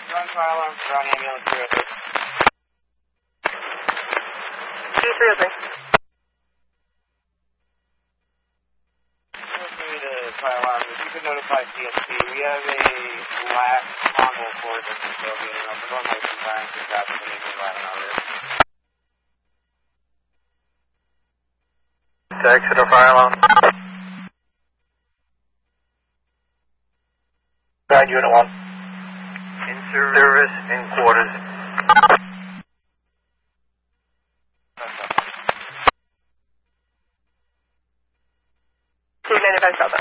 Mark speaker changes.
Speaker 1: Run fire alarm, ground ambulance 303.
Speaker 2: 303.
Speaker 1: Fire alarm, if you could notify CSP, we have a last on-roll for this facility, and I'm going to some time to stop the neighbor right on our roof.
Speaker 3: To exit our fire alarm. Guide Unit 1. In service, in quarters.
Speaker 2: Two 95 South.